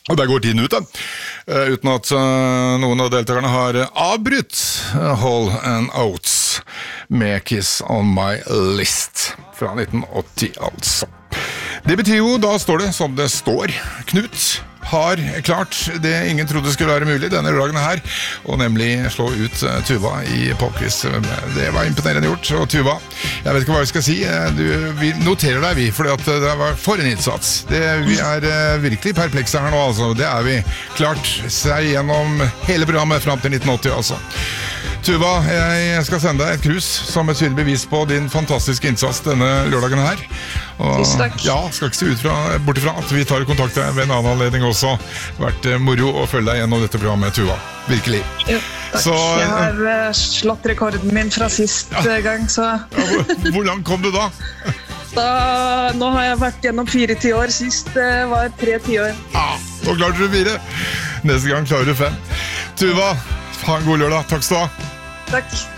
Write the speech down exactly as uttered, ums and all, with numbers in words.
Og der går tiden ut da, uh, uten at uh, noen av deltakerne har avbrytt uh, Hall and Oates med Kiss on My List fra nitten åtti altså. Det betyr jo, da står det som det står. Knut har klart det ingen trodde skulle være mulig denne lørdagen her, og nemlig slå ut uh, Tuva i popquiz. Det var imponerende gjort, og Tuva, jeg vet ikke hva jeg skal si, du, vi noterer deg vi, fordi at det var for en innsats. Det, vi er uh, virkelig perplekse her nå, altså. Det er vi klart seg gjennom hele programmet frem til nitten åtti, altså. Tuva, jeg skal sende deg et krus som et synlig bevis på din fantastiske innsats denne lørdagen her. Og, Tusen takk. Ja, skal ikke se ut fra, bortifra at vi tar kontakt ved en annen anledning også. Vært moro å følge deg gjennom dette programmet, Tuva. Virkelig. Jo, takk. Så, jeg har uh, slått rekorden min fra sist ja. gang, så... ja, hvor, hvor langt kom du da? da? Nå har jeg vært gjennom fire tiår. Sist uh, var tre tiår. Ja, nå klarte du fire. Neste gang klarer du fem. Tuva, ha en god lørdag. Takk skal du ha. Takk.